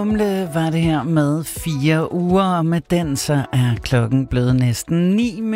Humle var det her med 4 uger, og med den så er klokken blevet næsten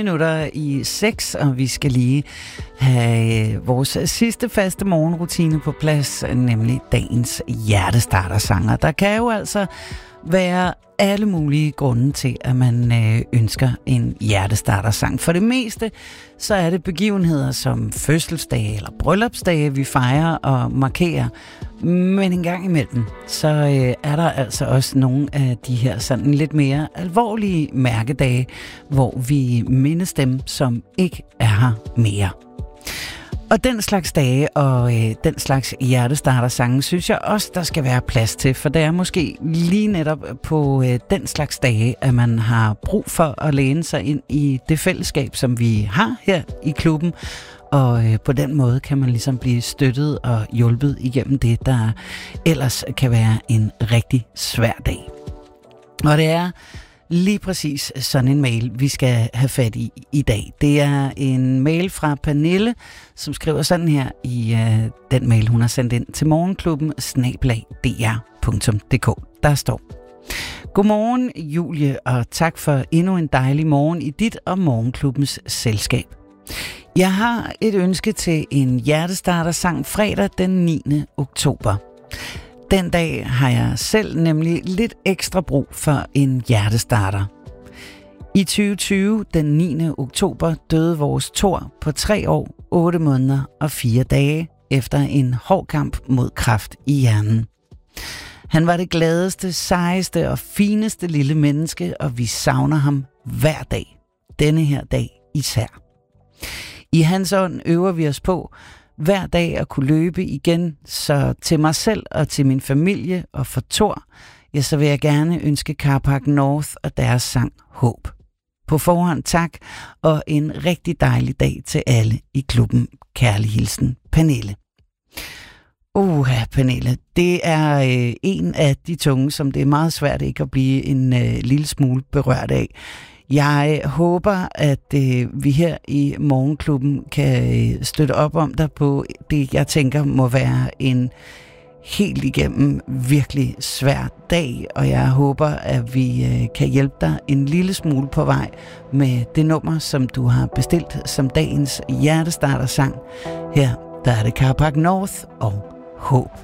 6:09, og vi skal lige have vores sidste faste morgenrutine på plads, nemlig dagens hjertestartersanger. Der kan jo altså være alle mulige grunde til, at man ønsker en hjertestartersang. For det meste, så er det begivenheder som fødselsdage eller bryllupsdage, vi fejrer og markerer. Men en gang imellem, så er der altså også nogle af de her sådan lidt mere alvorlige mærkedage, hvor vi mindes dem, som ikke er her mere. Og den slags dage og den slags hjertestartersange, synes jeg også, der skal være plads til. For det er måske lige netop på den slags dage, at man har brug for at læne sig ind i det fællesskab, som vi har her i klubben. Og på den måde kan man ligesom blive støttet og hjulpet igennem det, der ellers kan være en rigtig svær dag. Og det er lige præcis sådan en mail, vi skal have fat i dag. Det er en mail fra Pernille, som skriver sådan her i den mail, hun har sendt ind til morgenklubben@dr.dk. Der står: Godmorgen Julie, og tak for endnu en dejlig morgen i dit og morgenklubbens selskab. Jeg har et ønske til en hjertestartersang fredag den 9. oktober. Den dag har jeg selv nemlig lidt ekstra brug for en hjertestarter. I 2020, den 9. oktober, døde vores Thor på 3 år, 8 måneder og 4 dage efter en hård kamp mod kræft i hjernen. Han var det gladeste, sejeste og fineste lille menneske, og vi savner ham hver dag. Denne her dag især. I hans ånd øver vi os på hver dag at kunne løbe igen, så til mig selv og til min familie og for Thor, ja, så vil jeg gerne ønske Carpark North og deres sang Håb. På forhånd tak, og en rigtig dejlig dag til alle i klubben. Kærlig hilsen, Pernille. Pernille, det er en af de tunge, som det er meget svært ikke at blive en lille smule berørt af. Jeg håber, at vi her i Morgenklubben kan støtte op om dig på det, jeg tænker må være en helt igennem virkelig svær dag, og jeg håber, at vi kan hjælpe dig en lille smule på vej med det nummer, som du har bestilt som dagens hjertestartersang. Her der er det Carpark North og Håb.